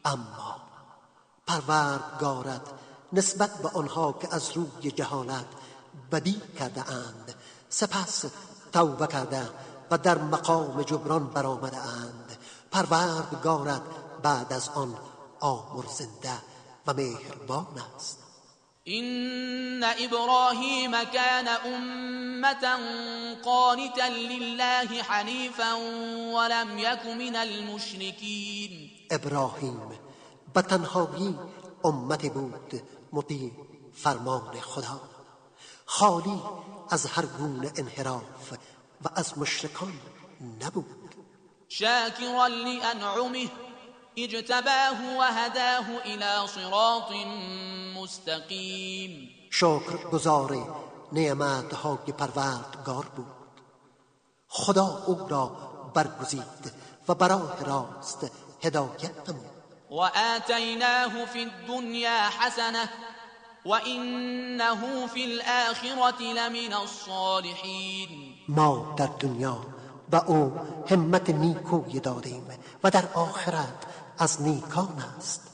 اما پروردگارت نسبت به آنها که از روی جهالت بدی کرده اند سپس توبه کرده و در مقام جبران برآمده اند، پروردگارت بعد از آن آمرزنده و مهربان است. إن إبراهيم كان أمة قانتا لله حنيفا ولم يك من المشركين. ابراهیم به تنهایی امتی بود مطیع فرمان خدا، خالی از هر گونه انحراف و از مشرکان نبود. شاكرا لأنعمه اجتباه وهداه إلى صراط مستقیم. شکر گزار نعمتهای پروردگار بود، خدا او را برگزید و به راه راست هدایت نمود. وآتيناه في الدنيا حسنة وإنه في الآخرة لمن الصالحين. ما در دنیا به او همت نیکویی دادیم و در آخرت از نیکان است.